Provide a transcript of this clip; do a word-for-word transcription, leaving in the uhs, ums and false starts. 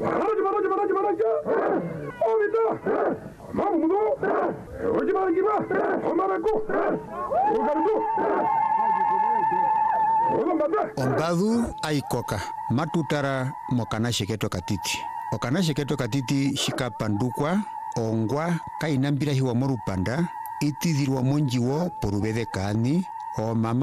Maraja, maraja, maraja, maraja. Oh, Vita. Mama, mudo. Oye, maraja, va. Oh, maraco. Oh, garudo. Ombadu aikoka matutara mokana sheketo katiti okana sheketo katiti shika pandukwa ongwa kainambira hiwa morupanda itidhirwa monjiwo porubede kani o mama